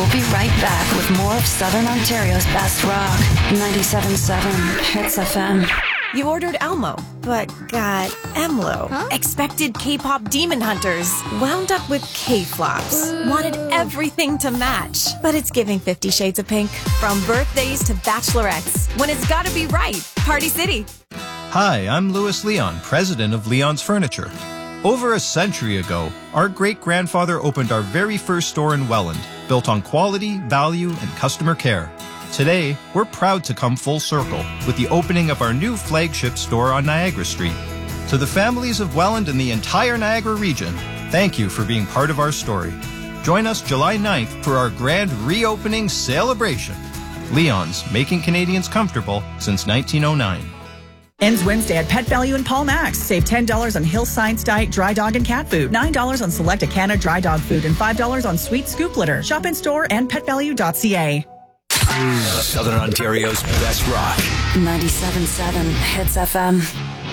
We'll be right back with more of Southern Ontario's best rock. 97.7 Hits FM. You ordered Elmo, but got Emlo. Huh? Expected K-pop demon hunters. Wound up with K-flops. Wanted everything to match. But it's giving 50 Shades of Pink. From birthdays to bachelorettes. When it's gotta be right. Party City. Hi, I'm Louis Leon, president of Leon's Furniture. Over a century ago, our great-grandfather opened our very first store in Welland, built on quality, value, and customer care. Today, we're proud to come full circle with the opening of our new flagship store on Niagara Street. To the families of Welland and the entire Niagara region, thank you for being part of our story. Join us July 9th for our grand reopening celebration. Leon's, making Canadians comfortable since 1909. Ends Wednesday at Pet Value in Paul Max. Save $10 on Hill Science Diet dry dog and cat food, $9 on select Acana dry dog food, and $5 on Sweet Scoop litter. Shop in store and petvalue.ca. Southern Ontario's best rock. 97.7 Hits FM.